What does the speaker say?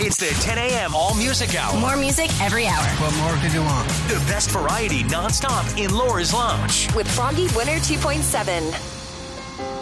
It's the 10 a.m. All Music Hour. More music every hour. What more could you want? The best variety nonstop in Laura's Lounge. With Froggy Winner 2.7.